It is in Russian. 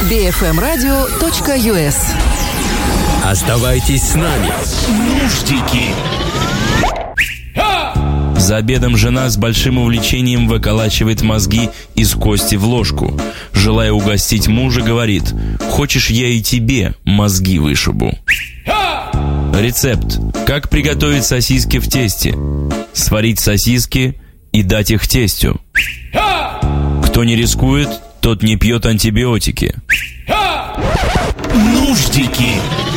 bfmradio.us. Оставайтесь с нами. Нуждики. За обедом жена с большим увлечением выколачивает мозги из кости в ложку. Желая угостить мужа, говорит: «Хочешь, я и тебе мозги вышибу». Рецепт. Как приготовить сосиски в тесте? Сварить сосиски и дать их тестю. Кто не рискует, тот не пьет антибиотики. Нуждики.